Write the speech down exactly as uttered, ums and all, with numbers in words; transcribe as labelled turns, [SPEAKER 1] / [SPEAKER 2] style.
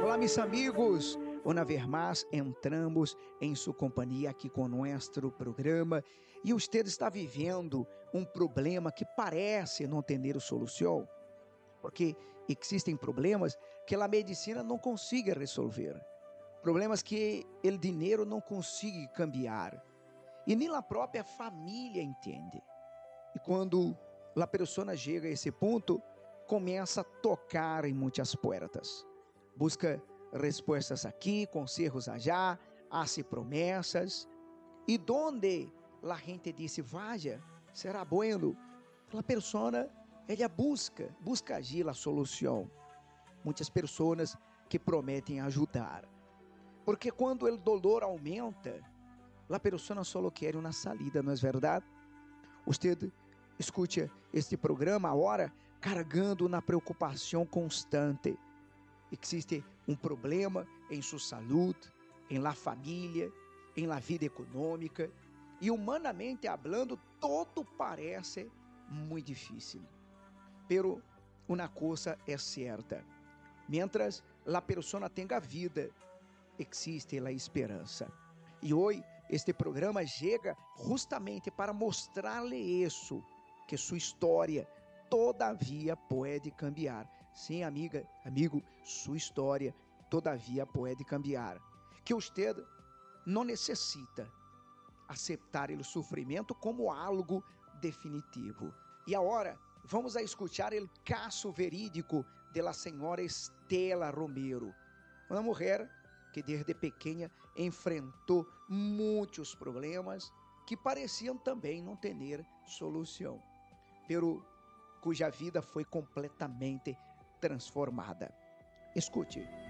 [SPEAKER 1] Olá, mis amigos. Una vez más entramos em sua companhia aqui com nosso programa e você está vivendo um problema que parece não ter solução, porque existem problemas que a medicina não consegue resolver, problemas que o dinheiro não consegue cambiar e nem a própria família entende. E quando a pessoa chega a esse ponto, começa a tocar em muitas portas, busca respostas aqui, conselhos allá, hace promessas, e donde a gente disse, vaya, será bueno, a pessoa, ela busca, busca agir a solução. Muitas pessoas que prometem ajudar, porque quando o dolor aumenta, a pessoa só quer uma salida, não é verdade? Você escute este programa agora carregando na preocupação constante. Existe um problema em sua saúde, em la família, em la vida econômica, e humanamente falando, todo parece muito difícil. Pero uma coisa é certa: mientras a pessoa tenha vida, existe a esperança. E hoje este programa chega justamente para mostrar-lhe isso, que sua história todavia pode cambiar. Sim, amiga, amigo, sua história todavia pode cambiar. Que você não necessita aceitar o sofrimento como algo definitivo. E agora vamos a escuchar o caso verídico de la senhora Estela Romero, uma mulher que desde pequena enfrentou muitos problemas que pareciam também não ter solução, pero cuja vida foi completamente transformada. Escute.